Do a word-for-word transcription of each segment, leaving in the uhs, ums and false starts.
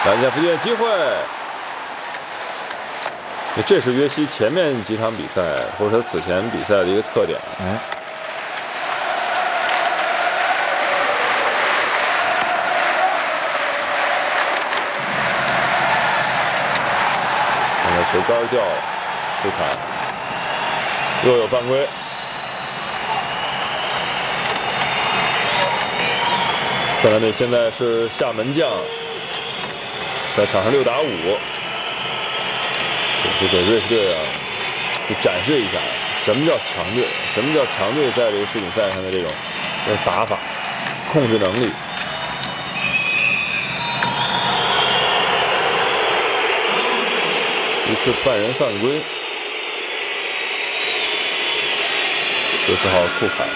拦截附近的机会。这是约西前面几场比赛，或者说此前比赛的一个特点。 哎， 现在球杆掉，出砍，又有犯规。荷兰队现在是下门将，在场上六打五。就给瑞士队啊，就展示一下什么叫强队，什么叫强队在这个世锦赛上的这种打法、控制能力。一次半人犯规，十四号库坎。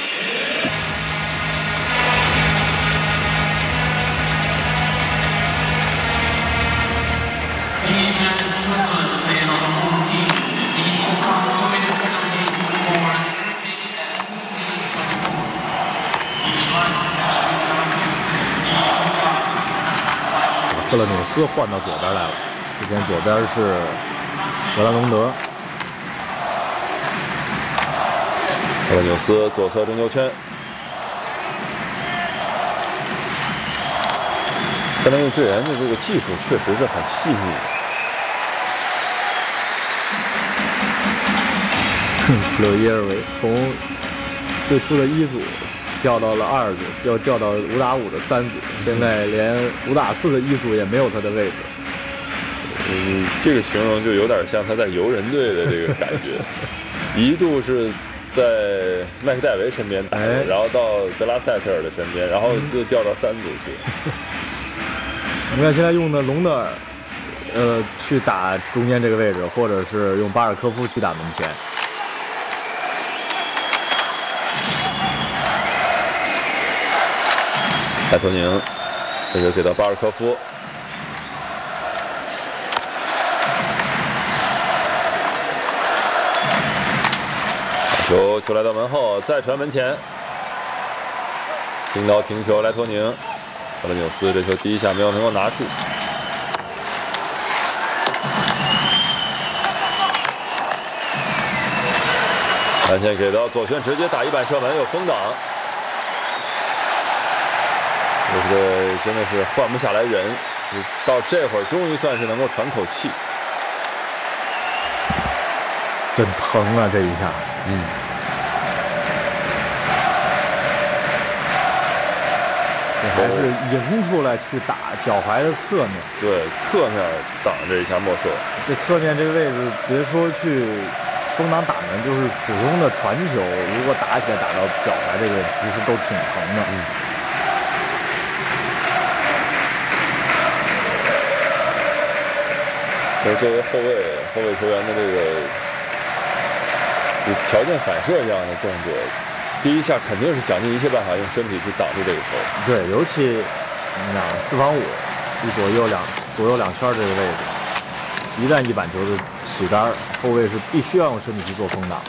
赫勒纽斯换到左边来了，之前左边是格兰隆德。 赫勒纽斯左侧中球圈，荷兰队队员的这个技术确实是很细腻。 普留伊尔维从最初的一组调到了二组，又调到五打五的三组，现在连五打四的一组也没有他的位置。 嗯，这个形容就有点像他在游人队的这个感觉，一度是在麦克戴维身边打， 哎、 然后到德拉塞特尔的身边，然后又调到三组去。 你看现在用的隆德尔，呃，去打中间这个位置，或者是用巴尔科夫去打门前。 戴托宁，这就给到巴尔科夫。球球来到门后，再传门前，听到停球，莱托宁，赫勒纽斯这球第一下没有能够拿住。篮线给到左旋，直接打一板射门，有封挡。我觉得真的是换不下来人，到这会儿终于算是能够喘口气。 真疼啊！这一下， 嗯， 还是迎出来去打脚踝的侧面。 对，侧面挡这一下莫瑟。 这侧面这个位置，别说去封挡打门，就是普通的传球，如果打起来打到脚踝这个，其实都挺疼的。 嗯。所以作为后卫，后卫球员的这个条件反射这样的动作，第一下肯定是想尽一切办法用身体去挡住这个球。 对，尤其你想四防五，一左右两左右两圈这个位置，一旦一板球的起杆，后卫是必须要用身体去做封挡。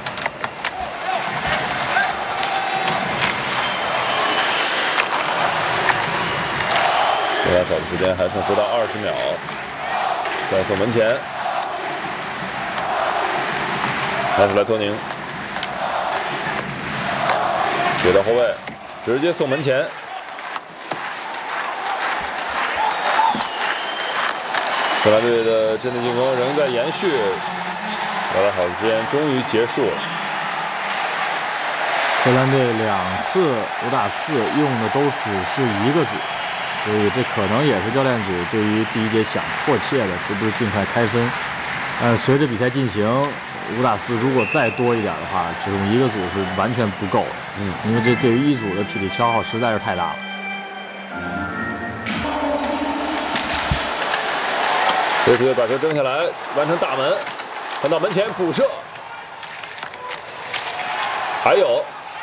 现在找的时间还剩不到二十秒。再送门前，还是莱托宁，给到后卫，直接送门前。荷兰队的阵地进攻仍在延续，打了好时间，终于结束了。 荷兰队两次五打四用的都只是一个组。所以这可能也是教练组对于第一节想迫切的是不是尽快开分。呃，随着比赛进行，五打四如果再多一点的话，只用一个组是完全不够的。 嗯， 因为这对于一组的体力消耗实在是太大了。 瑞士队把球争下来，完成大门，传到门前补射，还有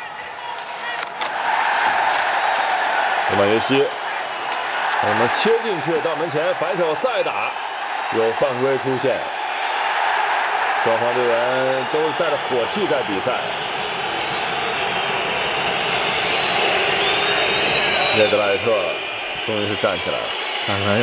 罗曼约西。我们切进去到门前，反手再打，有犯规出现。双方队员都带着火气在比赛。内德莱特终于是站起来了， 看看